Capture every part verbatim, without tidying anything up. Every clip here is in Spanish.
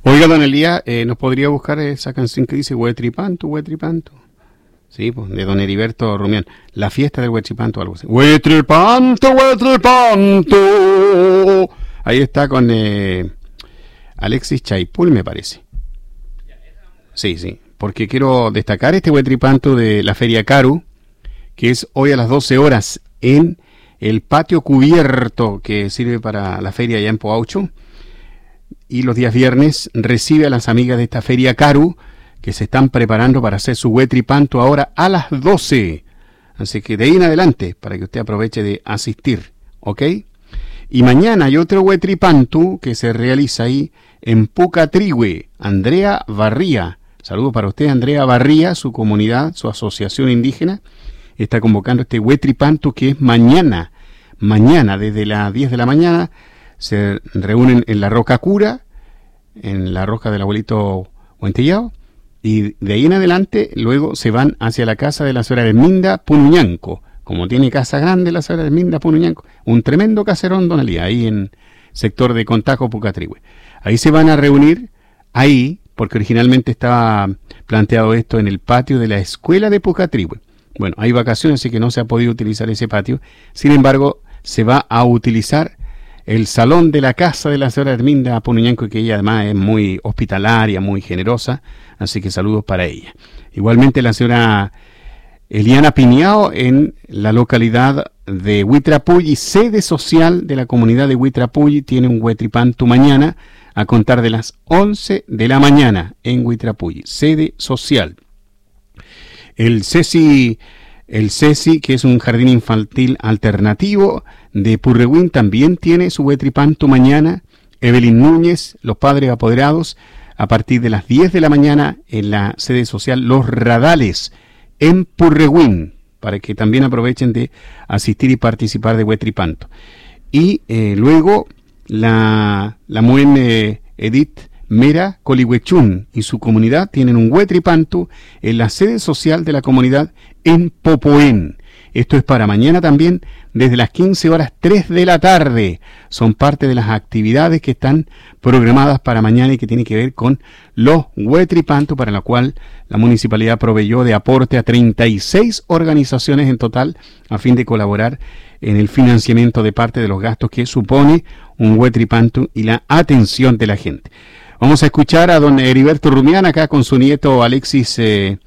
Oiga, don Elías, eh, ¿nos podría buscar esa canción que dice Huetripanto, Huetripanto? Sí, pues, de don Heriberto Rumián. La fiesta del Huetripanto o algo así. Huetripanto, Huetripanto. Ahí está con eh, Alexis Chaipul, me parece. Sí, sí. Porque quiero destacar este Huetripanto de la Feria Caru, que es hoy a las doce horas en el patio cubierto que sirve para la feria allá en Poaucho. Y los días viernes recibe a las amigas de esta Feria Caru, que se están preparando para hacer su Huetripanto ahora a las doce. Así que de ahí en adelante, para que usted aproveche de asistir, ¿ok? Y mañana hay otro Huetripanto que se realiza ahí en Pucatrihue, Andrea Barría. Saludos para usted, Andrea Barría, su comunidad, su asociación indígena, está convocando este Huetripanto que es mañana. Mañana, desde las diez de la mañana, se reúnen en la Roca Cura, en la roca del abuelito Huentellao, y de ahí en adelante luego se van hacia la casa de la señora Herminda Punuñanco. Como tiene casa grande la señora Herminda Punuñanco, un tremendo caserón, don Elías, ahí en sector de Contajo, Pucatrihue. Ahí se van a reunir, ahí, porque originalmente estaba planteado esto en el patio de la escuela de Pucatrihue. Bueno, hay vacaciones, así que no se ha podido utilizar ese patio. Sin embargo, se va a utilizar el salón de la casa de la señora Herminda Punuñanco, que ella además es muy hospitalaria, muy generosa, así que saludos para ella. Igualmente la señora Eliana Piñao en la localidad de Huitrapulli, sede social de la comunidad de Huitrapulli, tiene un Huetripanto mañana a contar de las once de la mañana en Huitrapulli, sede social. El CESI, el CESI, que es un jardín infantil alternativo de Purrehuín, también tiene su Huetripanto mañana. Evelyn Núñez, los padres apoderados, a partir de las diez de la mañana en la sede social Los Radales, en Purrehuín, para que también aprovechen de asistir y participar de Huetripanto. Y eh, luego la, la Muen eh, Edith Mera Colihuechún y su comunidad tienen un Huetripanto en la sede social de la comunidad en Popoén. Esto es para mañana también, desde las quince horas tres de la tarde. Son parte de las actividades que están programadas para mañana y que tienen que ver con los Huetripanto, para la cual la municipalidad proveyó de aporte a treinta y seis organizaciones en total a fin de colaborar en el financiamiento de parte de los gastos que supone un Huetripanto y la atención de la gente. Vamos a escuchar a don Heriberto Rumián acá con su nieto Alexis, eh,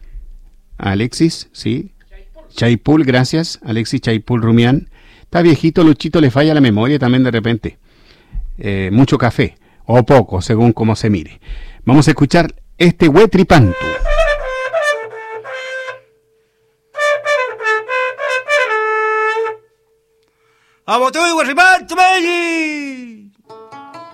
Alexis, sí, Chaipul, gracias, Alexis Chaipul Rumián. Está viejito, Luchito, le falla la memoria también de repente. Eh, mucho café, o poco, según cómo se mire. Vamos a escuchar este Huetripanto. ¡A botón de Huetripanto, Belli!